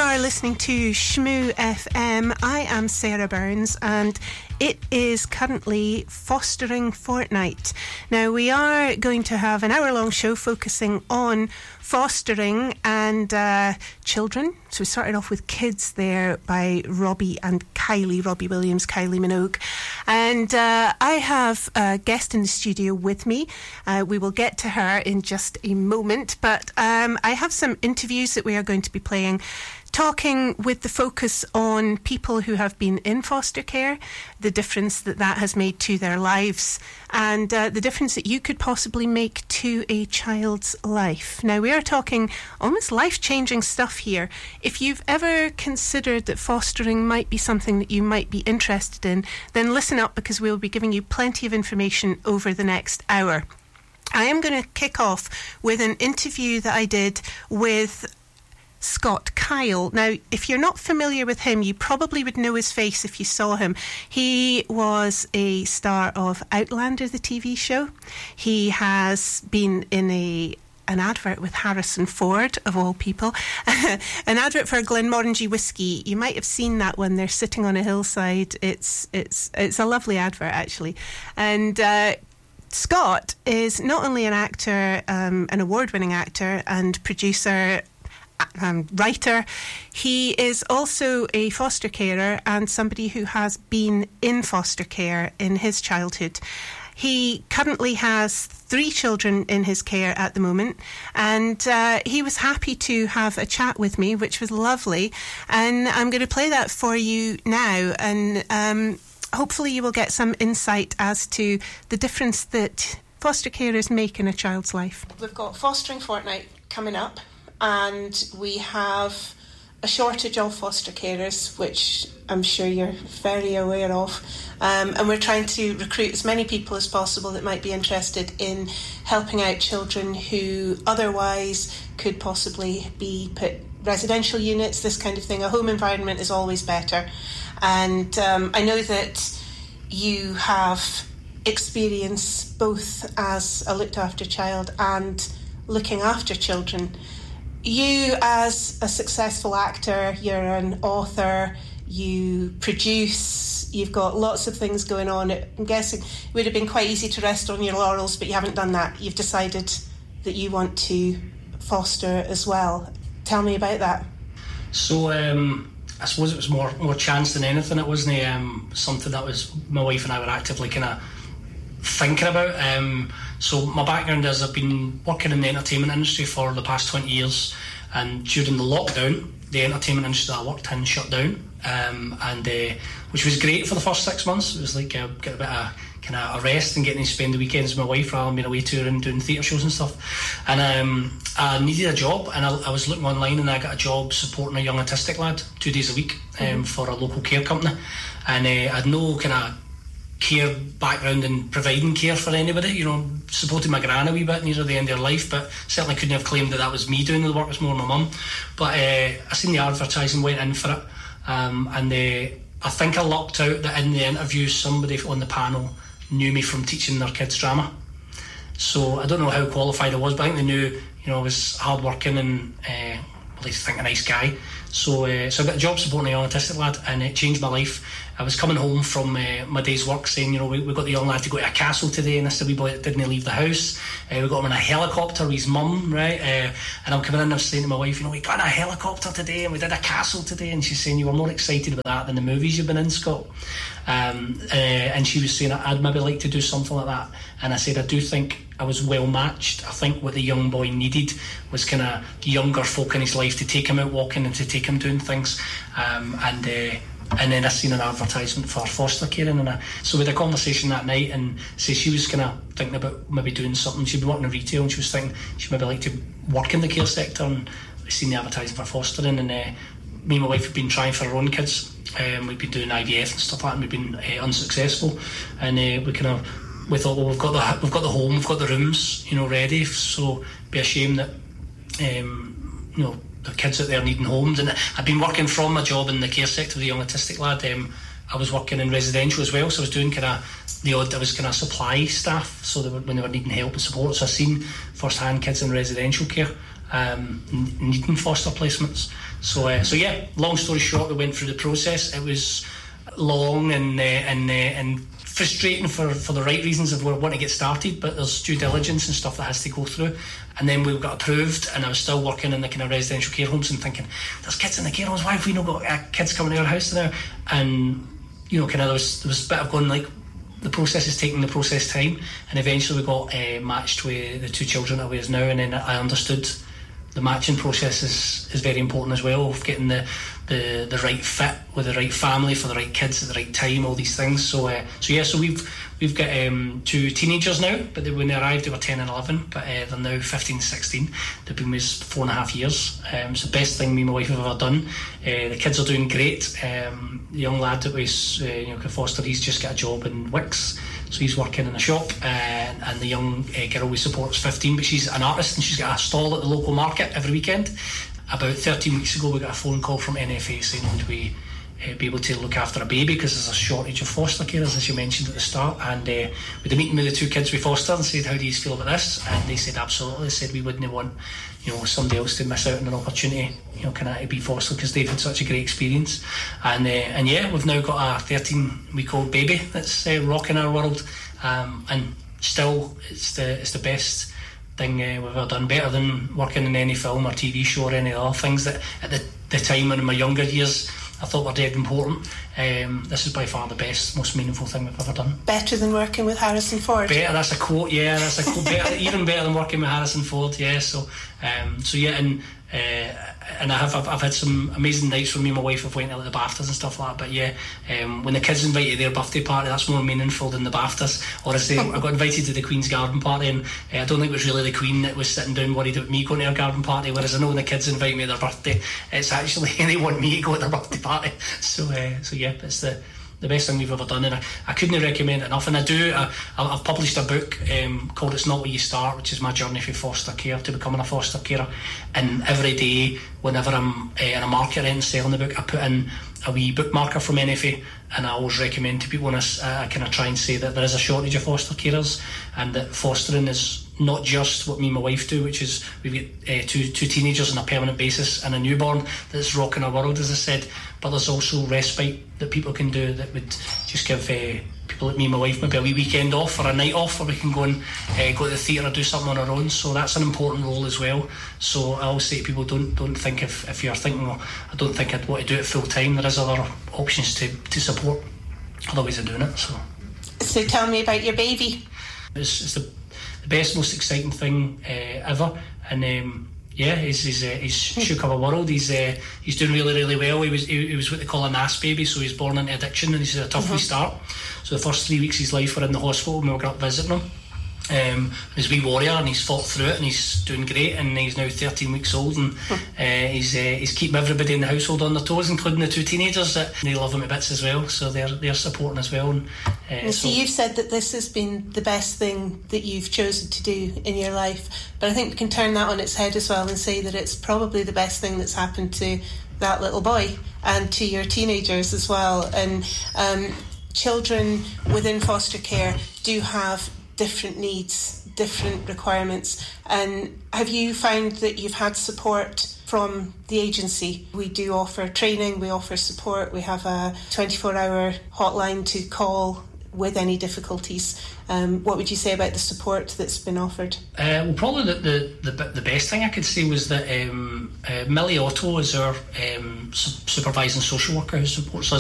are listening to Shmoo FM. I am Sarah Burns and it is currently Fostering Fortnight. Now, we are going to have an hour-long show focusing on fostering and children. So we started off with kids there by Robbie Williams, Kylie Minogue. And I have a guest in the studio with me. We will get to her in just a moment. But I have some interviews that we are going to be playing, talking with the focus on people who have been in foster care, the difference that has made to their lives, and the difference that you could possibly make to a child's life. Now, we are talking almost life-changing stuff here. If you've ever considered that fostering might be something that you might be interested in, then listen up, because we'll be giving you plenty of information over the next hour. I am going to kick off with an interview that I did with Scott Kyle. Now, if you're not familiar with him, you probably would know his face if you saw him. He was a star of Outlander, the TV show. He has been in an advert with Harrison Ford, of all people. An advert for Glenmorangie whiskey. You might have seen that when they're sitting on a hillside. It's a lovely advert, actually. And Scott is not only an actor, an award-winning actor and producer, writer, he is also a foster carer and somebody who has been in foster care in his childhood. He currently has 3 children in his care at the moment, and he was happy to have a chat with me, which was lovely, and I'm going to play that for you now, and hopefully you will get some insight as to the difference that foster carers make in a child's life. We've got Fostering Fortnight coming up, and we have a shortage of foster carers, which I'm sure you're very aware of, and we're trying to recruit as many people as possible that might be interested in helping out children who otherwise could possibly be put residential units, this kind of thing. A home environment is always better, and I know that you have experience both as a looked after child and looking after children. You, as a successful actor, you're an author, you produce, you've got lots of things going on. I'm guessing it would have been quite easy to rest on your laurels, but you haven't done that. You've decided that you want to foster as well. Tell me about that. So, I suppose it was more chance than anything. It wasn't something that was my wife and I were actively kind of thinking about. So my background is I've been working in the entertainment industry for the past 20 years, and during the lockdown the entertainment industry that I worked in shut down, and which was great for the first 6 months. It was like get a bit of kind of a rest and getting to spend the weekends with my wife rather than being away touring, doing theatre shows and stuff. And I needed a job, and I was looking online, and I got a job supporting a young autistic lad 2 days a week for a local care company, and I had no kind of care background in providing care for anybody, supporting my gran a wee bit near the end of her life, but certainly couldn't have claimed that was me doing the work. It was more my mum. But I seen the advertising, went in for it, and I think I lucked out that in the interview somebody on the panel knew me from teaching their kids drama. So I don't know how qualified I was, but I think they knew I was hard working and I think a nice guy. So I got a job supporting a young autistic lad, and it changed my life. I was coming home from my day's work saying, we got the young lad to go to a castle today, and this wee boy that didn't leave the house. We got him in a helicopter with his mum, right? And I'm coming in and I'm saying to my wife, we got in a helicopter today and we did a castle today, and she's saying, you were more excited about that than the movies you've been in, Scott. And she was saying, I'd maybe like to do something like that. And I said, I do think I was well matched. I think what the young boy needed was kind of younger folk in his life to take him out walking and to take him doing things. And then I seen an advertisement for foster caring, and so we had a conversation that night, and so she was kind of thinking about maybe doing something. She'd been working in retail, and she was thinking she'd maybe like to work in the care sector, and I seen the advertising for fostering, and me and my wife had been trying for our own kids. We'd been doing IVF and stuff like that, and we've been unsuccessful, and we thought, well, we've got the home, we've got the rooms, ready, so it'd be a shame that the kids out there needing homes. And I've been working from my job in the care sector with the young autistic lad. I was working in residential as well, so I was doing I was supply staff, so when they were needing help and support. So I've seen first hand kids in residential care, needing foster placements. So yeah, long story short, we went through the process. It was long and frustrating for the right reasons of wanting to get started, but there's due diligence and stuff that has to go through. And then we got approved, and I was still working in the kind of residential care homes and thinking, there's kids in the care homes, why have we not got kids coming to our house now? And kind of there was a bit of going like, the process is taking the process time, and eventually we got matched with the 2 children that we is now, and then I understood the matching process is very important as well, of getting the right fit with the right family for the right kids at the right time, all these things. So we've got 2 teenagers now, but when they arrived they were 10 and 11, but they're now 15 and 16. They've been with us 4.5 years. It's the best thing me and my wife have ever done. The kids are doing great. The young lad that was foster, he's just got a job in Wicks, so he's working in a shop, and the young girl we support is 15, but she's an artist and she's got a stall at the local market every weekend. About 13 weeks ago we got a phone call from NFA saying would we be able to look after a baby, because there's a shortage of foster carers, as you mentioned at the start. And we had a meeting with the 2 kids we fostered and said, how do you feel about this? And they said absolutely. They said we wouldn't want somebody else to miss out on an opportunity to be fostered, because they've had such a great experience. And yeah, we've now got a 13-week-old baby that's rocking our world, and still it's the best thing we've ever done, better than working in any film or TV show or any other things that at the time in my younger years I thought were dead important. This is by far the best, most meaningful thing we've ever done. Better than working with Harrison Ford? Better, that's a quote, yeah, that's a quote. Even better than working with Harrison Ford, yeah. So yeah, and I've had some amazing nights where me and my wife have went out at the BAFTAs and stuff like that. But yeah, when the kids invite you to their birthday party, that's more meaningful than the BAFTAs. Or as I got invited to the Queen's garden party, and I don't think it was really the Queen that was sitting down worried about me going to her garden party, whereas I know when the kids invite me to their birthday, it's actually they want me to go to their birthday party. So yeah, it's the best thing we've ever done, and I couldn't recommend it enough. And I've published a book called It's Not Where You Start, which is my journey from foster care to becoming a foster carer. And every day, whenever I'm in a market and selling the book, I put in a wee bookmarker from NFA, and I always recommend to people when I kind of try and say that there is a shortage of foster carers, and that fostering is not just what me and my wife do, which is we've got two teenagers on a permanent basis and a newborn that's rocking our world, as I said, but there's also respite that people can do that would just give people like me and my wife maybe a wee weekend off or a night off, where we can go and go to the theatre or do something on our own. So that's an important role as well. So I always say to people, don't think if you're thinking, well, I don't think I'd want to do it full time, there is other options to support other ways of doing it. So tell me about your baby. It's the best, most exciting thing ever, and yeah, he's shook our world. He's doing really, really well. He was what they call a NAS baby, so he's born into addiction, and he's had a tough wee start. So the first 3 weeks of his life were in the hospital, and we were up visiting him. He's a wee warrior, and he's fought through it, and he's doing great, and he's now 13 weeks old, and he's keeping everybody in the household on their toes, including the 2 teenagers that they love him to bits as well, so they're supporting as well. And so you've said that this has been the best thing that you've chosen to do in your life, but I think we can turn that on its head as well and say that it's probably the best thing that's happened to that little boy and to your teenagers as well. And children within foster care do have different needs, different requirements. And have you found that you've had support from the agency? We do offer training, we offer support, we have a 24-hour hotline to call with any difficulties. What would you say about the support that's been offered? Well, probably the best thing I could say was that Millie Otto is our supervising social worker who supports us